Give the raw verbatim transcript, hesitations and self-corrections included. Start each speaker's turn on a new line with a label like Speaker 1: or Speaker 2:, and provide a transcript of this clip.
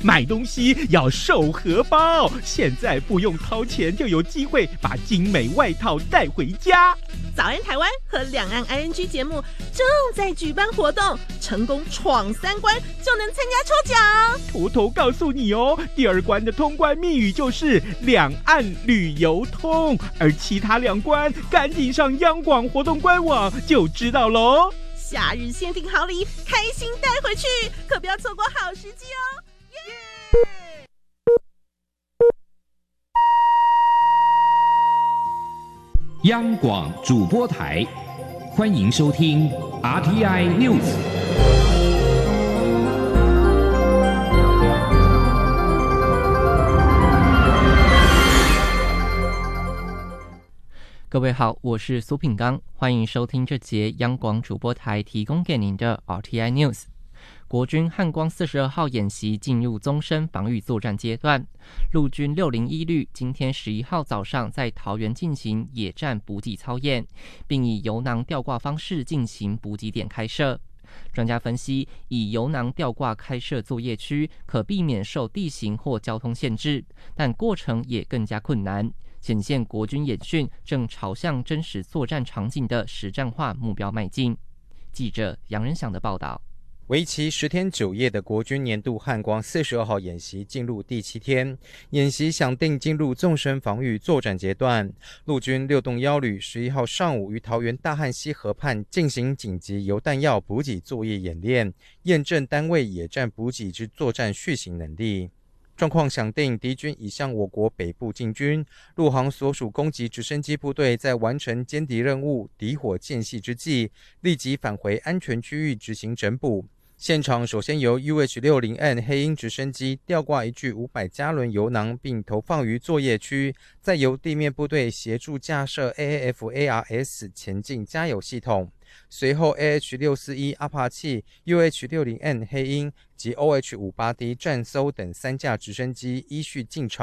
Speaker 1: 买东西要收荷包，现在不用掏钱就有机会把精美外套带回家。
Speaker 2: 早安台湾和两岸 I N G 节目正在举办活动，成功闯三关就能参加抽奖。
Speaker 1: 偷偷告诉你哦，第二关的通关密语就是两岸旅游通，而其他两关赶紧上央广活动官网就知道喽。
Speaker 2: 夏日限定好礼，开心带回去，可不要错过好时机哦！耶！
Speaker 3: 央广主播台，欢迎收听 R T I News。
Speaker 4: 各位好，我是苏品刚，欢迎收听这节央广主播台提供给您的 R T I News。国军汉光四十二号演习进入纵深防御作战阶段，陆军六零一旅今天十一号早上在桃园进行野战补给操演，并以油囊吊挂方式进行补给点开设。专家分析，以油囊吊挂开设作业区，可避免受地形或交通限制，但过程也更加困难，显现国军演训正朝向真实作战场景的实战化目标迈进。记者杨仁祥的报道。
Speaker 5: 为期十天九夜的国军年度汉光四十二号演习进入第七天，演习响定进入纵深防御作战阶段。陆军六洞幺旅十一号上午于桃园大汉溪河畔进行紧急油弹药补给作业演练，验证单位野战补给之作战续行能力。状况响定，敌军已向我国北部进军，陆航所属攻击直升机部队在完成歼敌任务、敌火间隙之际，立即返回安全区域执行整补。现场首先由 U H 六十 N 黑鹰直升机吊挂一具五百加仑油囊，并投放于作业区，再由地面部队协助架设 A A F A R S 前进加油系统。随后 A H 六四一 阿帕契、U H 六十 N 黑鹰及 O H 五十八 D 战搜等三架直升机依序进场。